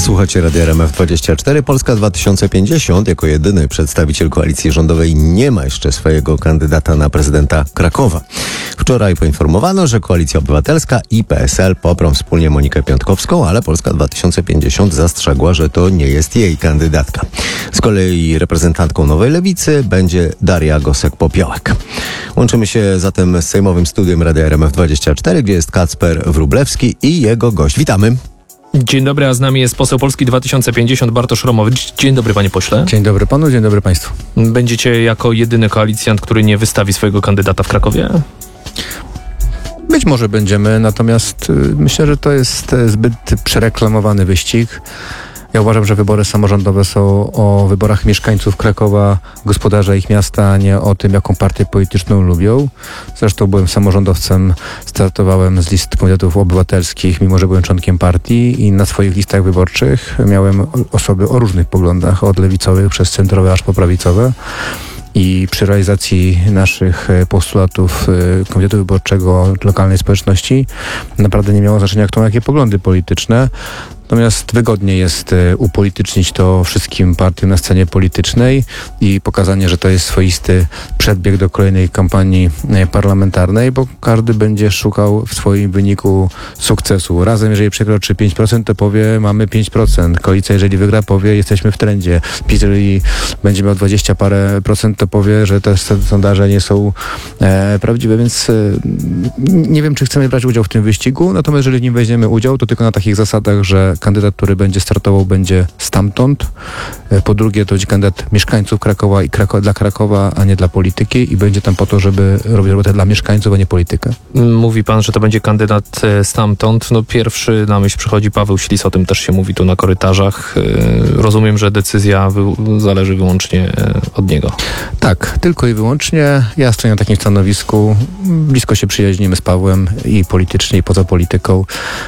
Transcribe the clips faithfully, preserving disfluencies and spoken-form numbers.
Słuchacie Radia R M F dwadzieścia cztery. Polska dwa tysiące pięćdziesiąt jako jedyny przedstawiciel koalicji rządowej nie ma jeszcze swojego kandydata na prezydenta Krakowa. Wczoraj poinformowano, że Koalicja Obywatelska i P S L poprą wspólnie Monikę Piątkowską, ale Polska dwa tysiące pięćdziesiąt zastrzegła, że to nie jest jej kandydatka. Z kolei reprezentantką Nowej Lewicy będzie Daria Gosek-Popiołek. Łączymy się zatem z sejmowym studiem Radia R M F dwadzieścia cztery, gdzie jest Kacper Wróblewski i jego gość. Witamy. Dzień dobry, a z nami jest poseł Polski dwa tysiące pięćdziesiąt Bartosz Romowicz. Dzień dobry, panie pośle. Dzień dobry panu, dzień dobry państwu. Będziecie jako jedyny koalicjant, który nie wystawi swojego kandydata w Krakowie? Być może będziemy, natomiast y, myślę, że to jest y, zbyt przereklamowany wyścig. Ja uważam, że wybory samorządowe są o wyborach mieszkańców Krakowa, gospodarza ich miasta, a nie o tym, jaką partię polityczną lubią. Zresztą byłem samorządowcem, startowałem z list komitetów obywatelskich, mimo że byłem członkiem partii i na swoich listach wyborczych miałem osoby o różnych poglądach, od lewicowych przez centrowe aż po prawicowe. I przy realizacji naszych postulatów Komitetu Wyborczego lokalnej społeczności naprawdę nie miało znaczenia, kto ma jakie poglądy polityczne. Natomiast wygodnie jest upolitycznić to wszystkim partiom na scenie politycznej i pokazanie, że to jest swoisty przedbieg do kolejnej kampanii parlamentarnej, bo każdy będzie szukał w swoim wyniku sukcesu. Razem, jeżeli przekroczy pięć procent, to powie, mamy pięć procent. Koalicja, jeżeli wygra, powie, jesteśmy w trendzie. PiS, jeżeli będzie miał dwadzieścia parę procent, to powie, że te sondaże nie są e, prawdziwe, więc e, nie wiem, czy chcemy brać udział w tym wyścigu, natomiast jeżeli w nim weźmiemy udział, to tylko na takich zasadach, że kandydat, który będzie startował, będzie stamtąd. Po drugie, to będzie kandydat mieszkańców Krakowa i Krako- dla Krakowa, a nie dla polityki i będzie tam po to, żeby robić robotę dla mieszkańców, a nie politykę. Mówi pan, że to będzie kandydat stamtąd. No pierwszy na myśl przychodzi Paweł Ślis, o tym też się mówi tu na korytarzach. Rozumiem, że decyzja wy- zależy wyłącznie od niego. Tak, tylko i wyłącznie. Ja stoję na takim stanowisku. Blisko się przyjaźnimy z Pawłem i politycznie, i poza polityką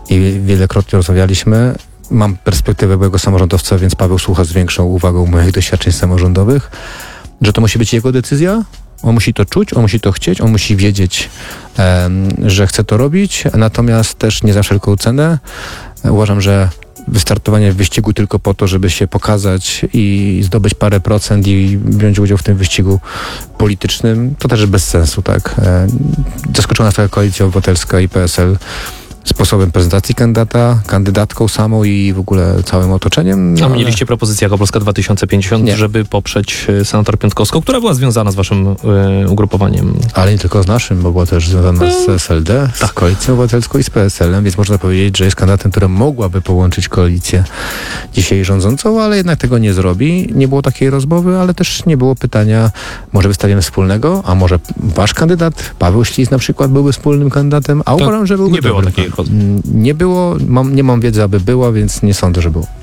i wielokrotnie rozmawialiśmy. Mam perspektywę byłego samorządowca, więc Paweł słucha z większą uwagą moich doświadczeń samorządowych, że to musi być jego decyzja. On musi to czuć, on musi to chcieć, on musi wiedzieć, um, że chce to robić, natomiast też nie za wszelką cenę. Uważam, że wystartowanie w wyścigu tylko po to, żeby się pokazać i zdobyć parę procent i wziąć udział w tym wyścigu politycznym, to też bez sensu, tak. Zaskoczona taka Koalicja Obywatelska i P S L sposobem prezentacji kandydata, kandydatką samą i w ogóle całym otoczeniem. A ale... mieliście propozycję jako Polska dwa tysiące pięćdziesiąt, Nie. żeby poprzeć senator Piątkowską, która była związana z waszym y, ugrupowaniem. Ale nie tylko z naszym, bo była też związana z S L D, tak. z Koalicją Obywatelską i z P S L-em, więc można powiedzieć, że jest kandydatem, który mogłaby połączyć koalicję dzisiaj rządzącą, ale jednak tego nie zrobi. Nie było takiej rozmowy, ale też nie było pytania, może wystawimy wspólnego, a może wasz kandydat, Paweł Ślis na przykład, byłby wspólnym kandydatem, a uważam, że byłby nie było takiej rozmowy. Nie było, mam, nie mam wiedzy, aby była, więc nie sądzę, że było.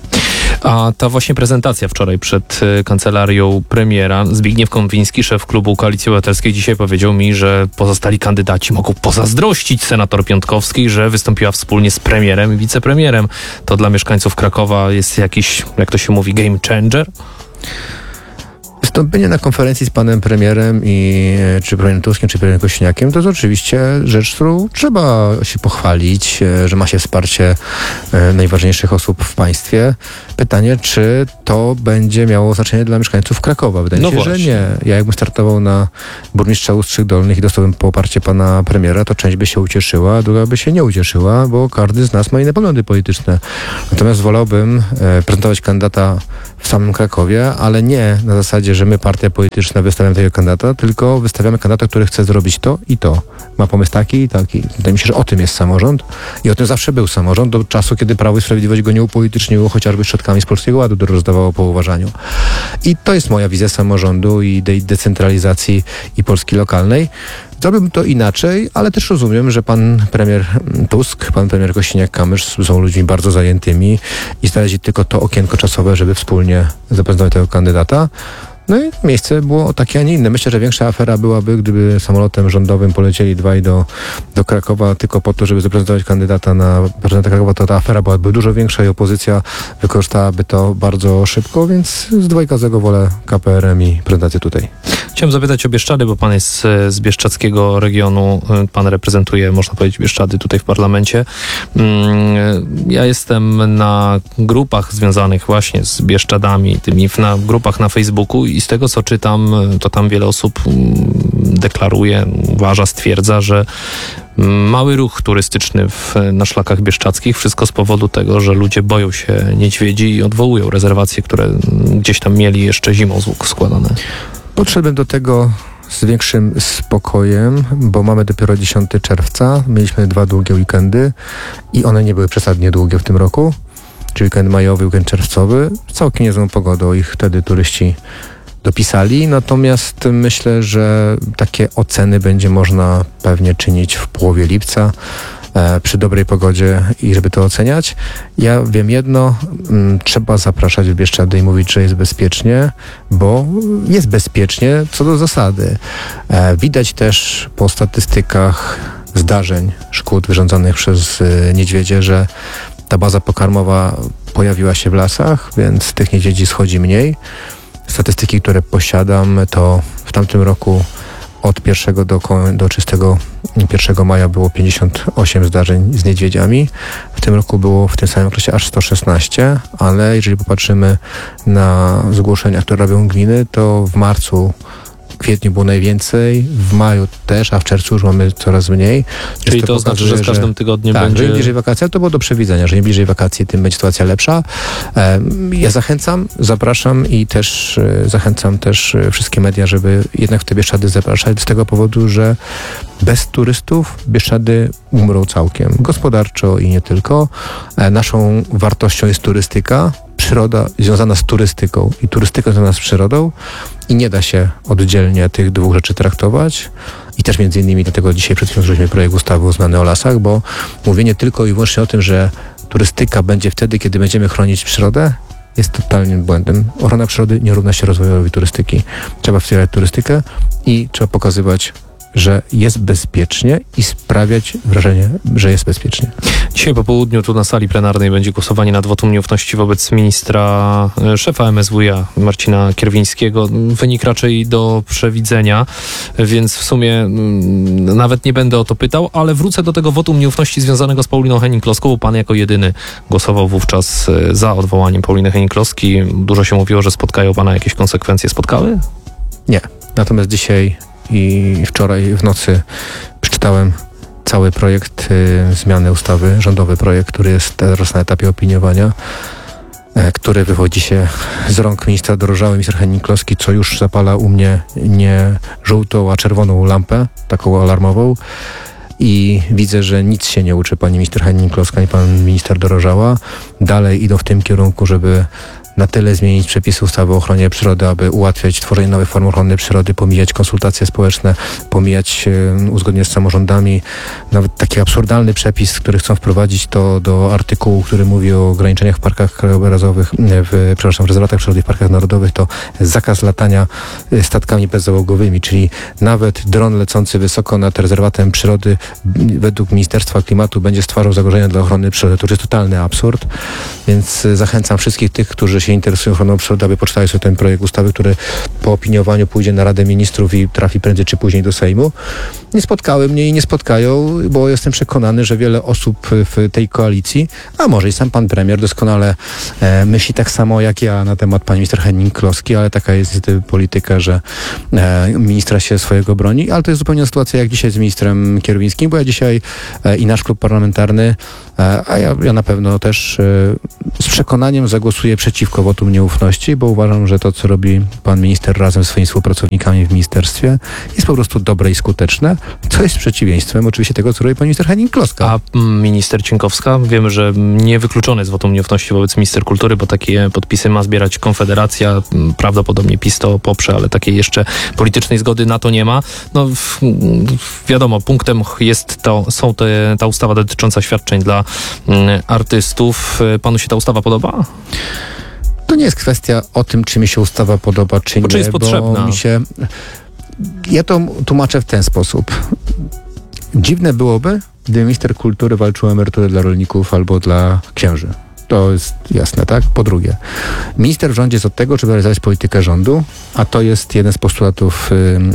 A ta właśnie prezentacja wczoraj przed y, kancelarią premiera, Zbigniew Konwiński, szef klubu Koalicji Obywatelskiej, dzisiaj powiedział mi, że pozostali kandydaci mogą pozazdrościć senator Piątkowskiej, że wystąpiła wspólnie z premierem i wicepremierem. To dla mieszkańców Krakowa jest jakiś, jak to się mówi, game changer? Wystąpienie na konferencji z panem premierem i czy premierem Tuskiem, czy premierem Kosiniakiem, to jest oczywiście rzecz, którą trzeba się pochwalić, że ma się wsparcie najważniejszych osób w państwie. Pytanie, czy to będzie miało znaczenie dla mieszkańców Krakowa? Wydaje mi No się, właśnie. że nie. Ja jakbym startował na burmistrza Ustrzyk Dolnych i dostałbym poparcie pana premiera, to część by się ucieszyła, a druga by się nie ucieszyła, bo każdy z nas ma inne poglądy polityczne. Natomiast wolałbym e, prezentować kandydata w samym Krakowie, ale nie na zasadzie, że my, partia polityczna, wystawiamy tego kandydata, tylko wystawiamy kandydata, który chce zrobić to i to. Ma pomysł taki i taki. Wydaje mi się, że o tym jest samorząd i o tym zawsze był samorząd do czasu, kiedy Prawo i Sprawiedliwość go nie upolityczniło, chociażby środkami z Polskiego Ładu, które rozdawało po uważaniu. I to jest moja wizja samorządu i de- decentralizacji i Polski lokalnej. Zrobiłbym to inaczej, ale też rozumiem, że pan premier Tusk, pan premier Kosiniak-Kamysz są ludźmi bardzo zajętymi i znaleźli tylko to okienko czasowe, żeby wspólnie zaprezentować tego kandydata. No i miejsce było takie, a nie inne. Myślę, że większa afera byłaby, gdyby samolotem rządowym polecieli dwaj do, do Krakowa tylko po to, żeby zaprezentować kandydata na prezydenta Krakowa, to ta afera byłaby dużo większa i opozycja wykorzystałaby to bardzo szybko, więc z dwojgazego wolę K P R M i prezentację tutaj. Chciałem zapytać o Bieszczady, bo pan jest z bieszczadzkiego regionu, pan reprezentuje, można powiedzieć, Bieszczady tutaj w parlamencie. Ja jestem na grupach związanych właśnie z Bieszczadami, tymi na grupach na Facebooku i z tego, co czytam, to tam wiele osób deklaruje, uważa, stwierdza, że mały ruch turystyczny w, na szlakach bieszczadzkich, wszystko z powodu tego, że ludzie boją się niedźwiedzi i odwołują rezerwacje, które gdzieś tam mieli jeszcze zimą składane. Podszedłem do tego z większym spokojem, bo mamy dopiero dziesiątego czerwca, mieliśmy dwa długie weekendy i one nie były przesadnie długie w tym roku, czyli weekend majowy, weekend czerwcowy, całkiem niezłą pogodą ich wtedy turyści dopisali, natomiast myślę, że takie oceny będzie można pewnie czynić w połowie lipca, e, przy dobrej pogodzie i żeby to oceniać. Ja wiem jedno, m, trzeba zapraszać w Bieszczady i mówić, że jest bezpiecznie, bo jest bezpiecznie co do zasady. E, widać też po statystykach zdarzeń, szkód wyrządzonych przez e, niedźwiedzie, że ta baza pokarmowa pojawiła się w lasach, więc tych niedźwiedzi schodzi mniej. Statystyki, które posiadam, to w tamtym roku od pierwszego do, do trzydziestego pierwszego maja było pięćdziesiąt osiem zdarzeń z niedźwiedziami. W tym roku było w tym samym okresie aż sto szesnaście, ale jeżeli popatrzymy na zgłoszenia, które robią gminy, to w marcu, w kwietniu było najwięcej, w maju też, a w czerwcu już mamy coraz mniej. Czyli to, to znaczy, że z każdym że, tygodniem tak, będzie... że im bliżej wakacji, to było do przewidzenia, że im bliżej wakacji, tym będzie sytuacja lepsza. Ja zachęcam, zapraszam i też zachęcam też wszystkie media, żeby jednak w te Bieszczady zapraszać z tego powodu, że bez turystów Bieszczady umrą całkiem. Gospodarczo i nie tylko. Naszą wartością jest turystyka, przyroda związana z turystyką i turystyka związana z przyrodą i nie da się oddzielnie tych dwóch rzeczy traktować. I też między innymi dlatego dzisiaj przed chwilą złożyliśmy projekt ustawy o zmianie o lasach, bo mówienie tylko i wyłącznie o tym, że turystyka będzie wtedy, kiedy będziemy chronić przyrodę, jest totalnym błędem. Ochrona przyrody nie równa się rozwojowi turystyki. Trzeba wspierać turystykę i trzeba pokazywać, że jest bezpiecznie i sprawiać wrażenie, że jest bezpiecznie. Dzisiaj po południu tu na sali plenarnej będzie głosowanie nad wotum nieufności wobec ministra, szefa M S W iA Marcina Kierwińskiego. Wynik raczej do przewidzenia, więc w sumie m, nawet nie będę o to pytał, ale wrócę do tego wotum nieufności związanego z Pauliną Hennig-Kloską. Pan jako jedyny głosował wówczas za odwołaniem Pauliny Hennig-Kloski. Dużo się mówiło, że spotkają pana jakieś konsekwencje. Spotkały? Nie. Natomiast dzisiaj i wczoraj w nocy przeczytałem cały projekt y, zmiany ustawy, rządowy projekt, który jest teraz na etapie opiniowania, y, który wywodzi się z rąk ministra Dorożały, minister Hennig-Kloski, co już zapala u mnie nie żółtą, a czerwoną lampę, taką alarmową. I widzę, że nic się nie uczy pani minister Hennig-Kloska i pan minister Dorożała. Dalej idą w tym kierunku, żeby na tyle zmienić przepisy ustawy o ochronie przyrody, aby ułatwiać tworzenie nowych form ochrony przyrody, pomijać konsultacje społeczne, pomijać e, uzgodnienie z samorządami. Nawet taki absurdalny przepis, który chcą wprowadzić to do artykułu, który mówi o ograniczeniach w parkach krajobrazowych, w, przepraszam, w rezerwatach przyrody, w parkach narodowych, to zakaz latania statkami bezzałogowymi, czyli nawet dron lecący wysoko nad rezerwatem przyrody według Ministerstwa Klimatu będzie stwarzał zagrożenia dla ochrony przyrody. To już jest totalny absurd, więc zachęcam wszystkich tych, którzy się interesują ochroną przyrody, aby poczytali sobie ten projekt ustawy, który po opiniowaniu pójdzie na Radę Ministrów i trafi prędzej czy później do Sejmu. Nie spotkały mnie i nie spotkają, bo jestem przekonany, że wiele osób w tej koalicji, a może i sam pan premier doskonale e, myśli tak samo jak ja na temat pani minister Hennig-Kloski, ale taka jest niestety polityka, że e, ministra się swojego broni, ale to jest zupełnie sytuacja jak dzisiaj z ministrem Kierwińskim, bo ja dzisiaj e, i nasz klub parlamentarny, e, a ja, ja na pewno też e, z przekonaniem zagłosuję przeciwko wotum nieufności, bo uważam, że to, co robi pan minister razem z swoimi współpracownikami w ministerstwie, jest po prostu dobre i skuteczne, co jest przeciwieństwem oczywiście tego, co robi pan minister Hennig-Kloska. A minister Cienkowska? Wiemy, że niewykluczone jest wotum nieufności wobec minister kultury, bo takie podpisy ma zbierać Konfederacja, prawdopodobnie PiS to poprze, ale takiej jeszcze politycznej zgody na to nie ma. No w, wiadomo, punktem jest to, są te, ta ustawa dotycząca świadczeń dla mm, artystów. Panu się ta ustawa podoba? To nie jest kwestia o tym, czy mi się ustawa podoba, czy Bo nie. czy jest potrzebna? Bo mi się... Ja to tłumaczę w ten sposób. Dziwne byłoby, gdyby minister kultury walczył o emeryturę dla rolników albo dla księży. To jest jasne, tak? Po drugie, minister w rządzie jest od tego, żeby realizować politykę rządu, a to jest jeden z postulatów,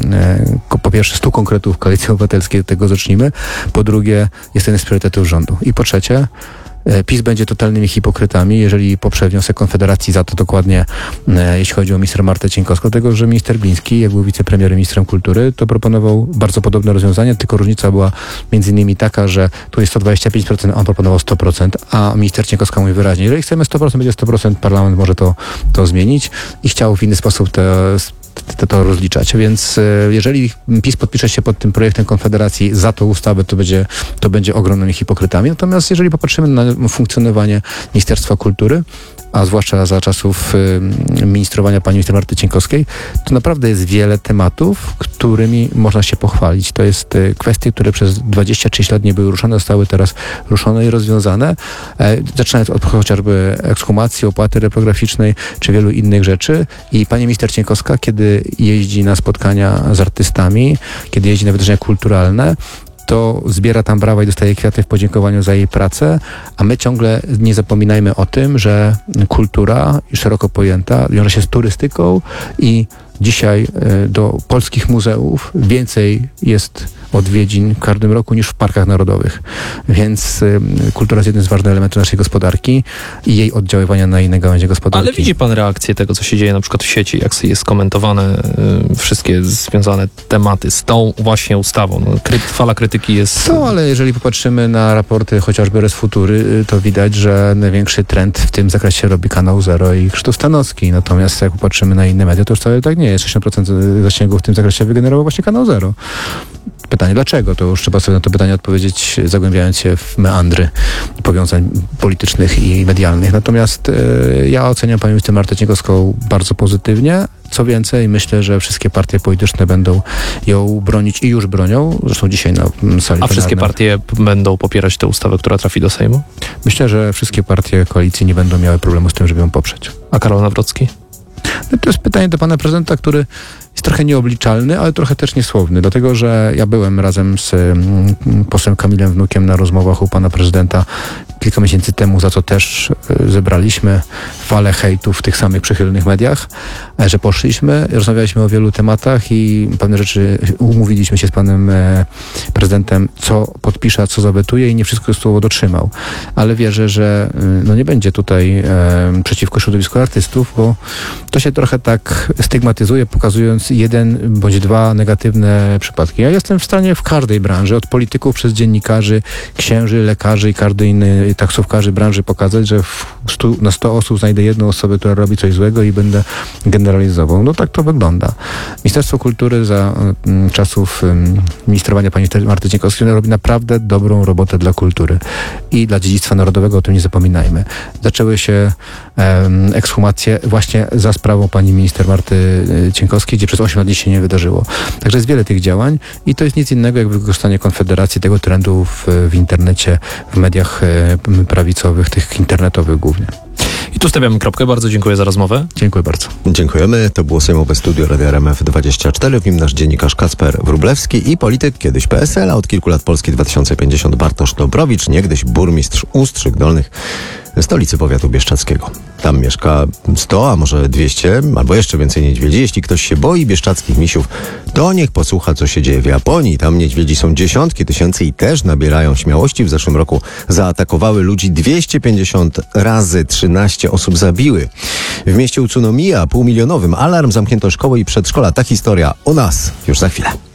yy, po pierwsze, stu konkretów Koalicji Obywatelskiej, od tego zacznijmy. Po drugie, jest jeden z priorytetów rządu. I po trzecie, PiS będzie totalnymi hipokrytami, jeżeli poprze wniosek Konfederacji za to dokładnie, e, jeśli chodzi o minister Martę Cieńkowską, dlatego że minister Gliński, jak był wicepremierem, ministrem kultury, to proponował bardzo podobne rozwiązanie, tylko różnica była między innymi taka, że tu jest sto dwadzieścia pięć procent, a on proponował sto procent, a minister Cieńkowska mówi wyraźnie, jeżeli chcemy sto procent, będzie sto procent, parlament może to, to zmienić i chciał w inny sposób te To, to rozliczać. Więc e, jeżeli PiS podpisze się pod tym projektem Konfederacji za tą ustawę, to będzie, to będzie ogromnymi hipokrytami. Natomiast jeżeli popatrzymy na funkcjonowanie Ministerstwa Kultury, a zwłaszcza za czasów y, ministrowania pani minister Marty Cieńkowskiej, to naprawdę jest wiele tematów, którymi można się pochwalić. To jest y, kwestie, które przez dwadzieścia trzydzieści lat nie były ruszone, zostały teraz ruszone i rozwiązane. E, zaczynając od chociażby ekshumacji, opłaty reprograficznej, czy wielu innych rzeczy. I pani minister Cieńkowska, kiedy jeździ na spotkania z artystami, kiedy jeździ na wydarzenia kulturalne, to zbiera tam brawa i dostaje kwiaty w podziękowaniu za jej pracę, a my ciągle nie zapominajmy o tym, że kultura, szeroko pojęta, wiąże się z turystyką i dzisiaj do polskich muzeów więcej jest odwiedzin w każdym roku niż w parkach narodowych. Więc y, kultura jest jednym z ważnych elementów naszej gospodarki i jej oddziaływania na inne gałęzie gospodarki. Ale widzi pan reakcję tego, co się dzieje na przykład w sieci, jak jest komentowane y, wszystkie związane tematy z tą właśnie ustawą. No, kry, fala krytyki jest... Co, ale jeżeli popatrzymy na raporty chociażby Resfutury, y, to widać, że największy trend w tym zakresie robi Kanał Zero i Krzysztof Stanowski. Natomiast jak popatrzymy na inne media, to już wcale tak nie jest. sześćdziesiąt procent zasięgu w tym zakresie wygenerował właśnie Kanał Zero. Pytanie dlaczego? To już trzeba sobie na to pytanie odpowiedzieć, zagłębiając się w meandry powiązań politycznych i medialnych. Natomiast e, ja oceniam panią minister Martę Cieńkowską bardzo pozytywnie. Co więcej, myślę, że wszystkie partie polityczne będą ją bronić i już bronią. Zresztą dzisiaj na sali A wszystkie plenarnej. partie będą popierać tę ustawę, która trafi do Sejmu? Myślę, że wszystkie partie koalicji nie będą miały problemu z tym, żeby ją poprzeć. A Karol Nawrocki? No to jest pytanie do pana prezydenta, który jest trochę nieobliczalny, ale trochę też niesłowny, dlatego że ja byłem razem z mm, posłem Kamilem Wnukiem na rozmowach u pana prezydenta kilka miesięcy temu, za co też y, zebraliśmy falę hejtu w tych samych przychylnych mediach, e, że poszliśmy, rozmawialiśmy o wielu tematach i pewne rzeczy umówiliśmy się z panem e, prezydentem, co podpisze, a co zawetuje i nie wszystko słowo dotrzymał. Ale wierzę, że y, no nie będzie tutaj e, przeciwko środowisku artystów, bo to się trochę tak stygmatyzuje, pokazując jeden bądź dwa negatywne przypadki. Ja jestem w stanie w każdej branży, od polityków przez dziennikarzy, księży, lekarzy i każdy inny taksówkarzy branży pokazać, że w stu, na sto osób znajdę jedną osobę, która robi coś złego i będę generalizował. No tak to wygląda. Ministerstwo Kultury za um, czasów um, ministrowania pani Marty Cieńkowskiej robi naprawdę dobrą robotę dla kultury i dla dziedzictwa narodowego, o tym nie zapominajmy. Zaczęły się um, ekshumacje właśnie za sprawą pani minister Marty Cieńkowskiej, gdzie przez osiem lat nic się nie wydarzyło. Także jest wiele tych działań i to jest nic innego jak wykorzystanie Konfederacji tego trendu w, w internecie, w mediach e, prawicowych, tych internetowych głównie. I tu stawiamy kropkę. Bardzo dziękuję za rozmowę. Dziękuję bardzo. Dziękujemy. To było Sejmowe Studio Radia R M F dwadzieścia cztery. W nim nasz dziennikarz Kacper Wróblewski i polityk, kiedyś P S L, a od kilku lat Polski dwa tysiące pięćdziesiąt Bartosz Dobrowicz, niegdyś burmistrz Ustrzyk Dolnych, stolicy powiatu bieszczadzkiego. Tam mieszka sto, a może dwieście, albo jeszcze więcej niedźwiedzi. Jeśli ktoś się boi bieszczadzkich misiów, to niech posłucha, co się dzieje w Japonii. Tam niedźwiedzi są dziesiątki tysięcy i też nabierają śmiałości. W zeszłym roku zaatakowały ludzi dwieście pięćdziesiąt razy, trzynaście osób zabiły. W mieście Utsunomiya, półmilionowym, alarm, zamknięto szkoły i przedszkola. Ta historia u nas już za chwilę.